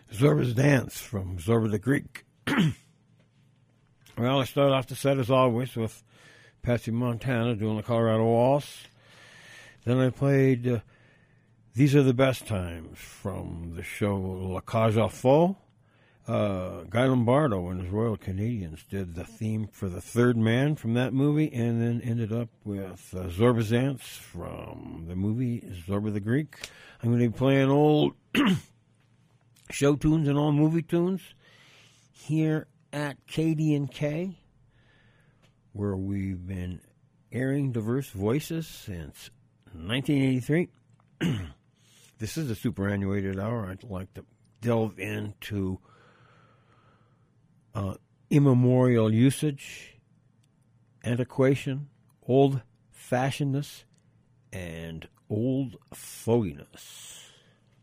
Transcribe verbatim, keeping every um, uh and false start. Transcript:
Zorba's Dance from Zorba the Greek. Well, I start off the set as always with Patsy Montana doing the Colorado Waltz. Then I played uh, These Are the Best Times from the show La Cage aux Folles. Uh, Guy Lombardo and his Royal Canadians did the theme for The Third Man from that movie, and then ended up with uh, Zorba's Dance from the movie Zorba the Greek. I'm going to be playing old show tunes and all movie tunes here at K D and K, where we've been airing diverse voices since nineteen eighty-three. This is a superannuated hour. I'd like to delve into uh, immemorial usage, antiquation, old-fashionedness, and old foginess.